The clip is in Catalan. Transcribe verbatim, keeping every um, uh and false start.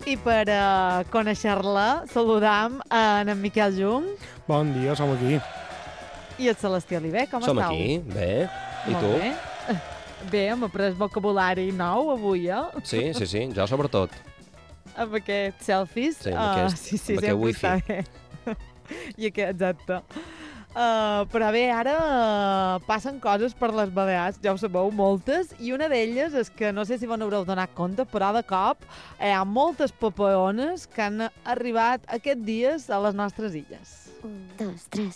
I per uh, conèixer-la, saludam en en Miquel Jung. Bon dia, som aquí. I el Celestí Oliver, com Som estàu? Som aquí, bé. I Molt tu? Bé. Bé, hem après vocabulari nou avui, eh? Sí, sí, sí, jo sobretot. Amb aquest selfies. Sí, amb uh, aquest- sí, sí, amb aquest sempre wifi. està bé. I aquest, exacte. Uh, però bé, ara uh, passen coses per les Balears, ja ho sabeu, moltes, i una d'elles és que, no sé si vos n'haureu donat compte, però de cop hi ha moltes papaones que han arribat aquests dies a les nostres illes. Un, dos, tres.